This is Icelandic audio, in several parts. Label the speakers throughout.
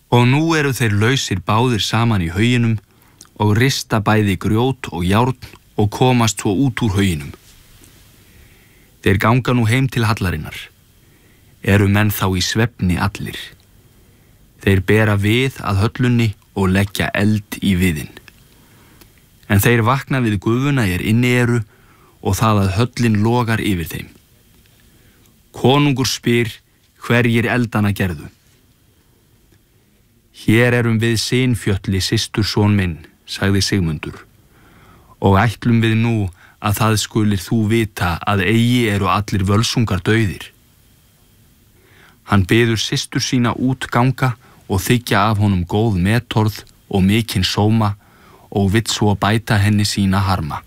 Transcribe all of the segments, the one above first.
Speaker 1: Og nú eru þeir lausir báðir saman í hauginum og rista bæði grjót og járn og komast svo út úr hauginum. Þeir ganga nú heim til hallarinnar. Eru menn þá í svefni allir. Þeir bera við að höllunni og leggja eld í viðinn. En þeir vakna við gufuna inni eru og það að höllin logar yfir þeim. Konungur spyr hverjir eldana gerðu. Hér erum við Sinfjötli, systurson minn, sagði Sigmundur, og ætlum við nú að það skulir þú vita að eigi eru allir völsungar dauðir. Hann biður systur sína út ganga og þykja af honum góð metorð og mikinn sóma og vill svo bæta henni sína harma.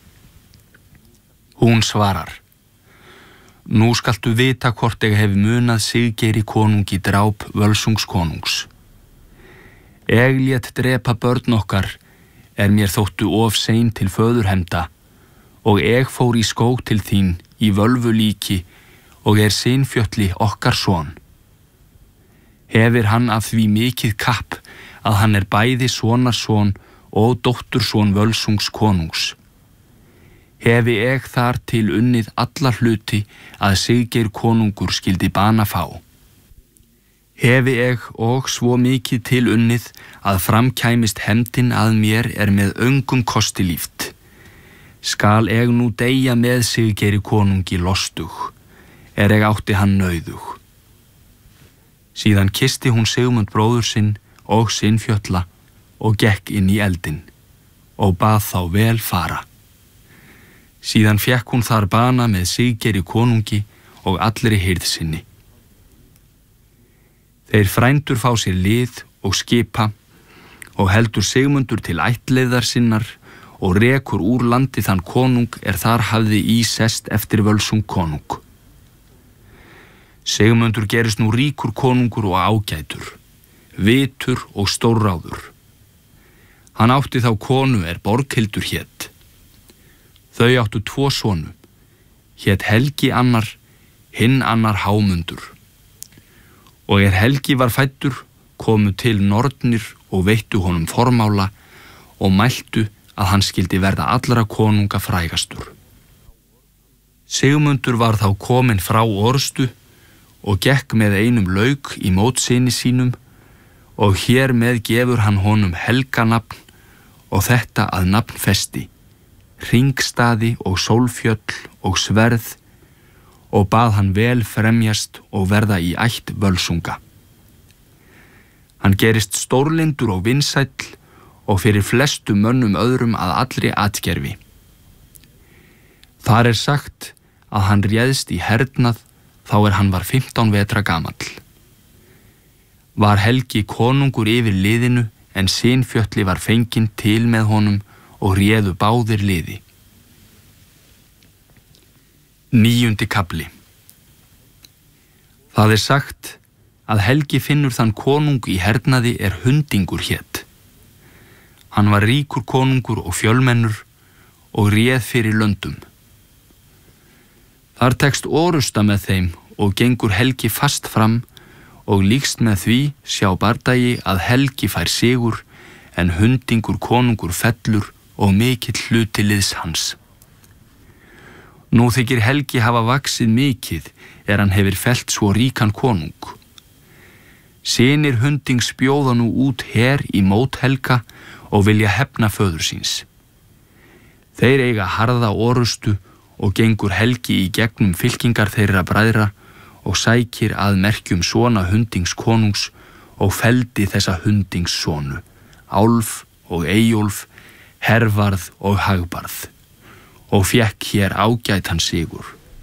Speaker 1: Hún svarar: Nú skaltu vita hvort ég hef munað Siggeiri konungi dráp völsungs konungs. Ég lét drepa börn okkar mér þóttu of sein til föðurhemda og ég fór í skóg til þín í völvulíki og Sinfjötli okkar son. Hefir hann af því mikið kapp að hann bæði sonarson og dótturson völsungs konungs. Hefi ég þar til unnið alla hluti að Siggeir konungur skildi bana fá. Hefi ég og svo mikið til unnið að framkæmist hefndin að mér með öngum kosti líft. Skal ég nú deyja með Siggeiri konungi lostug, ég átti hann nauðug. Síðan kyssti hún Sigmund bróður sinn og Sinfjötla og gekk inn í eldinn og bað þá vel fara. Síðan fékk hún þar bana með Siggeiri konungi og allri hirð sinni. Þeir frændur fá sér lið og skipa og heldur Sigmundur til ættleiðar sinnar og rekur úr landi þann konung þar hafði í sest eftir völsung konung. Sigmundur gerist nú ríkur konungur og ágætur, vitur og stórráður. Hann átti þá konu Borghildur hét. Þau áttu 2 sonu, hét Helgi annar, hinn annar Hámundur. Og Helgi var fæddur, komu til nornir og veittu honum formála og mæltu að hann skildi verða allra konunga frægastur. Sigmundur var þá kominn frá Orstu og gekk með einum lauk í mótsyni sínum og hér með gefur hann honum helganafn og þetta að nafnfesti, hringstaði og sólfjöll og sverð og bað hann vel fremjast og verða í ætt völsunga. Hann gerist stórlyndur og vinsæll og fyrir flestu mönnum öðrum að allri atgerfi. Þar sagt að hann réðst í hernað þá hann var 15 vetra gamall. Var Helgi konungur yfir liðinu en Sinfjötli var fenginn til með honum og réðu báðir liði. 9. kafli. Það sagt að Helgi finnur þann konung í hernaði Hundingur hét. Hann var ríkur konungur og fjölmennur og réð fyrir löndum. Þar tekst orusta með þeim og gengur Helgi fast fram og líkst með því sjá bardagi að Helgi fær sigur en Hundingur konungur fellur og mikill hluti liðs hans. Nú þykir Helgi hafa vaxið mikið hann hefur fellt svo ríkan konung. Synir Hundings bjóða nú út her í mót Helga og vilja hefna föður síns. Þeir eiga harða orustu og gengur Helgi í gegnum fylkingar þeirra bræðra og sækir að merkjum svona Hundings konungs og felldi þessa Hundings sonu, Álf og Eyjólf, Hervarð og Hagbarð, og fékk hér ágætan sigur.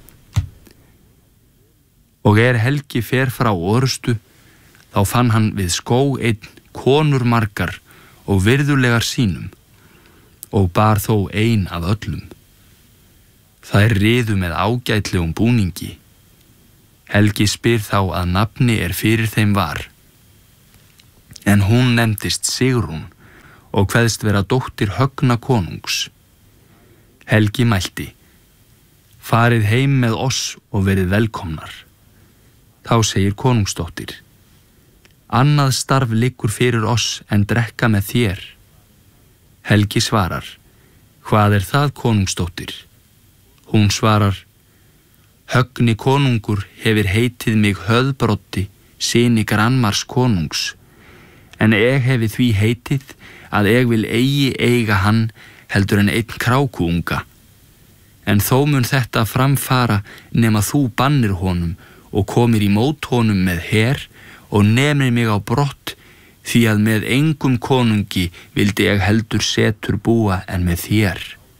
Speaker 1: Og Helgi fer frá orustu, þá fann hann við skóg einn konur margar og virðulegar sínum, og bar þó ein af öllum. Þær riðu með ágætlegum búningi. Helgi spyr þá að nafni fyrir þeim var. En hún nefndist Sigrún og kveðst vera dóttir Högna konungs. Helgi mælti: Farið heim með oss og verið velkomnar. Þá segir konungsdóttir: Annað starf liggur fyrir oss en drekka með þér. Helgi svarar: Hvað er það, konungsdóttir? Hún svarar: Högni konungur hefur heitið mig Höðbroddi, syni Granmars konungs, en hefi því heitið að vil eigi eiga hann heldur en einn krákuunga. En þó mun þetta framfara nema þú bannir honum og komir í mót honum með her og nemir mig á brott, því að með engum konungi vildi heldur setur búa en með þér.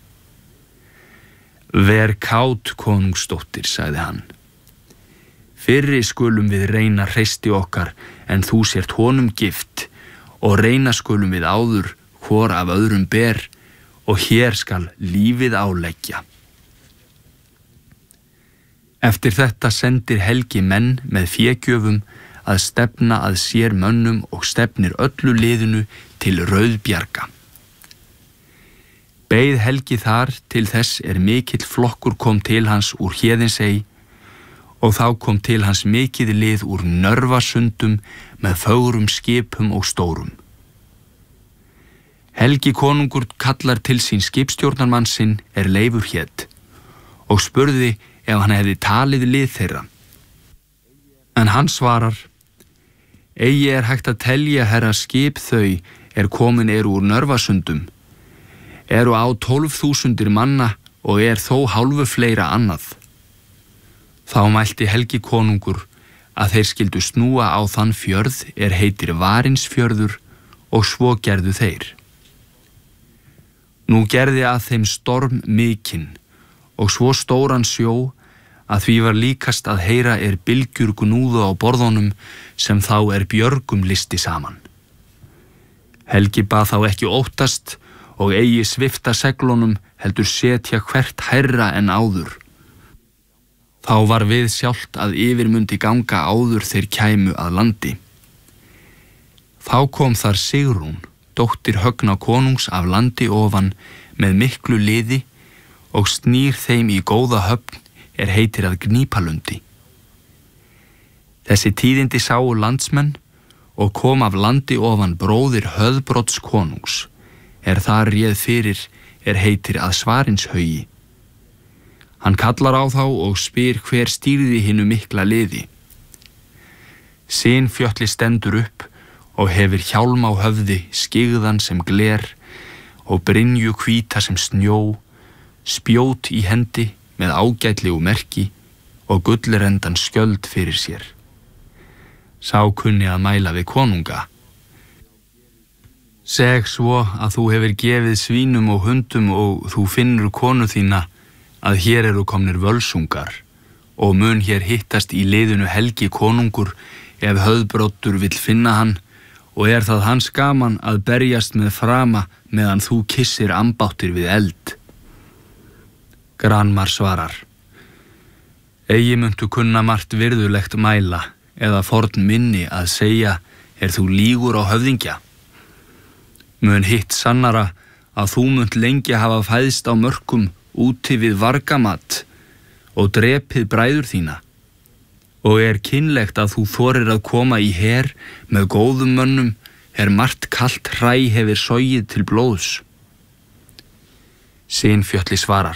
Speaker 1: Ver kát, konungsdóttir, sagði hann. Fyrri skulum við reyna hreysti okkar en þú sért honum gift, og reyna skulum við áður hvor af öðrum ber, og hér skal lífið áleggja. Eftir þetta sendir Helgi menn með fégjöfum að stefna að sér mönnum og stefnir öllu liðinu til Rauðbjarga. Beið Helgi þar til þess mikill flokkur kom til hans úr Héðinsey, og þá kom til hans mikið lið úr Nörvasundum með fögrum skipum og stórum. Helgi konungur kallar til sín skipstjórnarmann sinn Leifur hét og spurði ef hann hefði talið lið þeirra. En hann svarar: Eigi hægt að telja herra skip þau komin úr Nörvasundum, á 12.000 manna og þó hálfu fleira annað. Þá mælti Helgi konungur að þeir skyldu snúa á þann fjörð heitir Varinsfjörður, og svo gerðu þeir. Nú gerði að þeim storm mikinn og svo stóran sjó að því var líkast að heyra bylgjur gnúðu á borðunum sem þá björgum listi saman. Helgi bað þá ekki óttast og eigi svifta seglunum heldur setja hvert hærra en áður. Þá var við sjálft að yfir mundi ganga áður þeir kæmu að landi. Þá kom þar Sigrún, dóttir Högna konungs af landi ofan, með miklu liði og snýr þeim í góða höfn heitir að Gnípalundi. Þessi tíðindi sáu landsmenn og kom af landi ofan bróðir Höðbrodds konungs, þar réð fyrir heitir að Svarinshaugi. Hann kallar á þá og spyr hver stýrði hinu mikla liði. Sinfjötli stendur upp og hefur hjálm á höfði, skyggðan sem gler og brynju hvíta sem snjó, spjót í hendi með ágætlegu merki og gullrendan skjöld fyrir sér. Sá kunni að mæla við konunga. Seg svo að þú hefur gefið svínum og hundum og þú finnur konu þína að hér komnir völsungar og mun hér hittast í liðinu Helgi konungur ef Höðbroddur vill finna hann, og það hans gaman að berjast með frama meðan þú kissir ambáttir við eld. Granmar svarar: Eigi muntu kunna margt virðulegt mæla eða forn minni að segja þú lígur á höfðingja. Mun hitt sannara að þú munt lengi hafa fæðst á mörkum úti við vargamat og drepið bræður þína, og kynlegt að þú þorir að koma í her með góðum mönnum margt kalt hræ hefur sogið til blóðs. Sinfjötli svarar: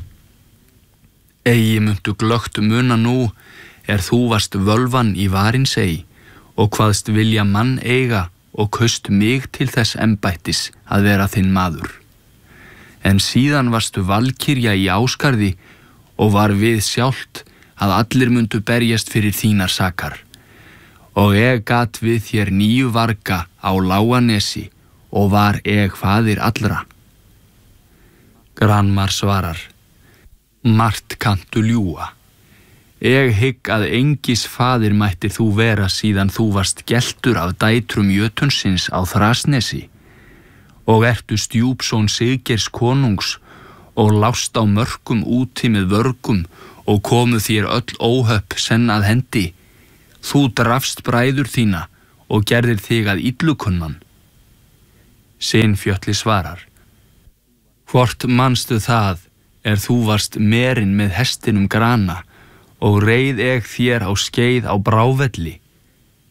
Speaker 1: Eigi muntu glögt muna nú þú varst völvan í Varinsey og hvaðst vilja mann eiga og kaust mig til þess embættis að vera þinn maður. En síðan varstu valkyrja í Ásgarði og var við sjálft að allir mundu berjast fyrir þínar sakar. Og gat við þér 9 varga á Láganesi og var faðir allra. Granmar svarar: Margt kantu ljúga. Hygg að engis faðir mættir þú vera síðan þú varst geltur af dætrum Jötunsins á Þrasnesi, og ertu stjúpsson Siggeirs konungs og lást á mörkum úti með vörgum og komu þér öll óhöpp senn að hendi. Þú drafst bræður þína og gerðir þig að illukunnan. Sinfjötli svarar: Hvort manstu það þú varst merin með hestinum Grana og reið þér á skeið á Brávelli?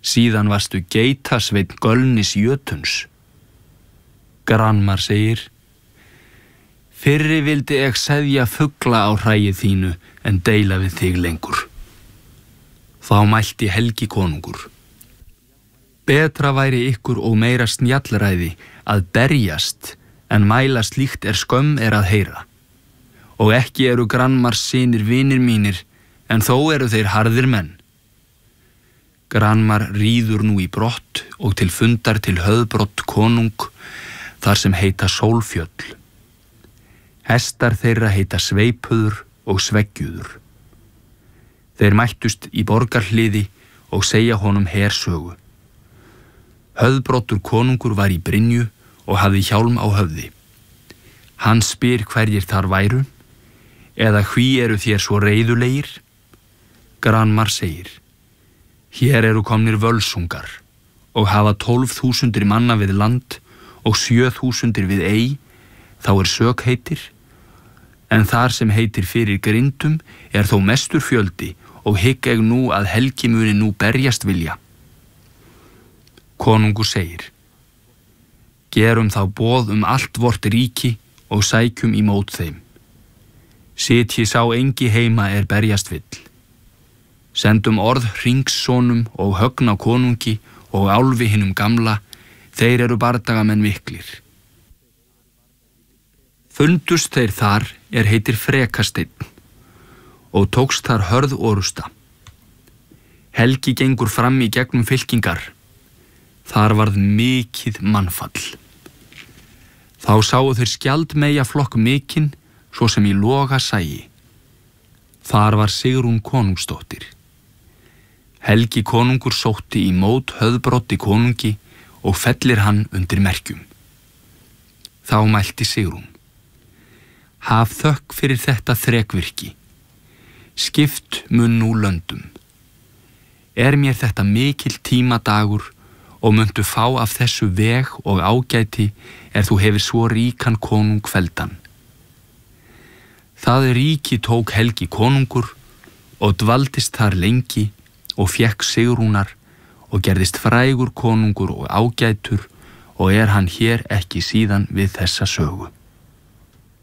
Speaker 1: Síðan varstu geitasveinn Gölnis Jötuns. Granmar segir: Fyrri vildi ég seðja fugla á hræið þínu en deila við þig lengur. Þá mælti Helgi konungur: Betra væri ykkur og meira snjallræði að berjast en mæla slíkt skömm að heyra. Og ekki eru Granmars synir vinir mínir, en þó eru þeir harðir menn. Granmar ríður nú í brott og til fundar til Höðbrott konung, þar sem heita Sólfjöll. Hestar þeirra heita Sveipuður og Sveggjuður. Þeir mættust í borgarhliði og segja honum hersögu. Höðbrottur konungur var í brynju og hafði hjálm á höfði. Hann spyr hverjir þar væru, eða hví eru þér svo reiðulegir? Granmar segir: Hér eru komnir völsungar og hafa 12.000 manna við land og 7.000 við ei, þá sök heitir, en þar sem heitir fyrir grindum þó mestur fjöldi og hygg ég nú að Helgi muni nú berjast vilja. Konungur segir: Gerum þá boð allt vort ríki og sækjum í mót þeim. Sitji sá engi heima berjast vill. Sendum orð Hringssonum og Högna konungi og Álfi hinum gamla, þeir eru bardagamenn miklir. Fundust þeir þar heitir Frekasteinn og tókst þar hörð orusta. Helgi gengur fram í gegnum fylkingar. Þar varð mikið mannfall. Þá sáu þeir skjaldmeyja flokk mikinn, svo sem í loga sæi. Þar var Sigrún konungsdóttir. Helgi konungur sótti í mót Höðbrotti konungi og fellir hann undir merkjum. Þá mælti Sigrún: Haf þökk fyrir þetta þrekvirki. Skipt mun nú löndum. Mér þetta mikil tímadagur og muntu fá af þessu veg og ágæti þú hefur svo ríkan konung feldan. Það ríki tók Helgi konungur og dvaldist þar lengi og fékk Sigrúnar og gerðist frægur konungur og ágætur og hann hér ekki síðan við þessa sögu.